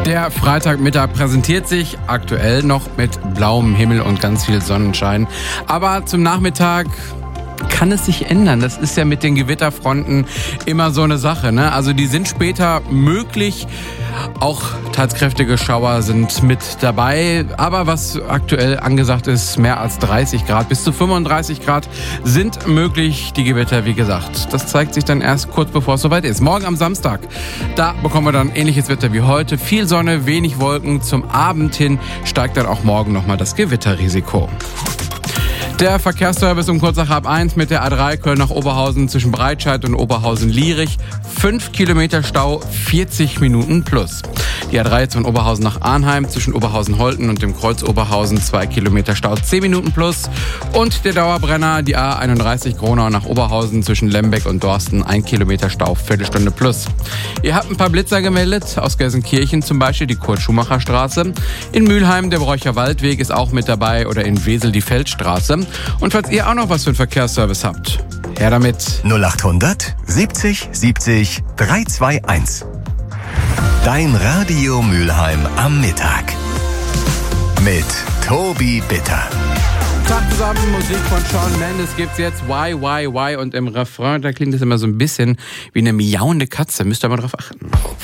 Der Freitagmittag präsentiert sich aktuell noch mit blauem Himmel und ganz viel Sonnenschein. Aber zum Nachmittag kann es sich ändern. Das ist ja mit den Gewitterfronten immer so eine Sache, ne? Also die sind später möglich. Auch teils kräftige Schauer sind mit dabei. Aber was aktuell angesagt ist, mehr als 30 Grad bis zu 35 Grad sind möglich. Die Gewitter, wie gesagt, das zeigt sich dann erst kurz bevor es soweit ist. Morgen am Samstag, da bekommen wir dann ähnliches Wetter wie heute. Viel Sonne, wenig Wolken. Zum Abend hin steigt dann auch morgen nochmal das Gewitterrisiko. Der Verkehrsservice um kurz nach 1:30 mit der A3 Köln nach Oberhausen zwischen Breitscheid und Oberhausen-Lierich. 5 Kilometer Stau, 40 Minuten plus. Die A3 jetzt von Oberhausen nach Arnheim zwischen Oberhausen-Holten und dem Kreuz Oberhausen 2 Kilometer Stau, 10 Minuten plus. Und der Dauerbrenner, die A31 Gronau nach Oberhausen zwischen Lembeck und Dorsten, 1 Kilometer Stau, Viertelstunde plus. Ihr habt ein paar Blitzer gemeldet, aus Gelsenkirchen zum Beispiel die Kurt-Schumacher-Straße. In Mülheim der Bräucher Waldweg ist auch mit dabei oder in Wesel die Feldstraße. Und falls ihr auch noch was für einen Verkehrsservice habt, her damit. 0800 70 70 321. Dein Radio Mülheim am Mittag. Mit Tobi Bitter. Tag zusammen, Musik von Shawn Mendes gibt's jetzt. Why? Und im Refrain, da klingt es immer so ein bisschen wie eine miauende Katze. Müsst ihr mal drauf achten.